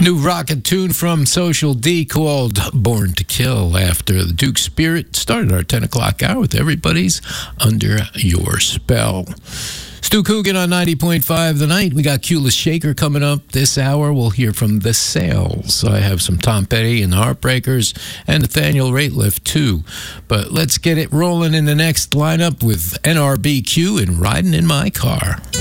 New rocket tune from Social D called Born to Kill after the Duke Spirit started our 10 o'clock hour with Everybody's Under Your Spell. Stu Coogan on 90.5 The Night. We got Keyless Shaker coming up this hour. We'll hear from The Sales. I have some Tom Petty and the Heartbreakers and Nathaniel Rateliff too. But let's get it rolling in the next lineup with NRBQ and Riding in My Car.